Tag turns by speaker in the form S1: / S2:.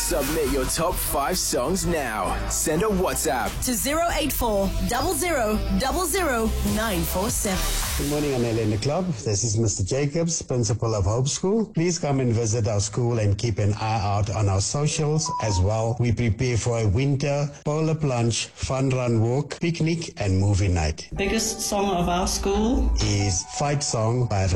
S1: Submit your top 5 songs now. Send a WhatsApp
S2: to 084 00 947.
S3: Good morning, Anele in the club. This is Mr. Jacobs, principal of Hope School. Please come and visit our school and keep an eye out on our socials as well. We prepare for a winter polar plunge, fun run walk, picnic and movie night.
S4: Biggest song of our school
S3: is Fight Song by